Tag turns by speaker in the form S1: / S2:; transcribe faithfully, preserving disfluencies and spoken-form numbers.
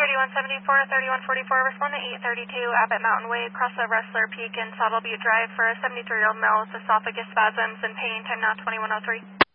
S1: thirty-one seventy-four, thirty-one forty-four, respond to eight thirty-two Abbott Mountain Way, across the Wrestler Peak in Saddle Butte Drive for a seventy-three-year-old male with esophagus spasms and pain, time now twenty-one oh three.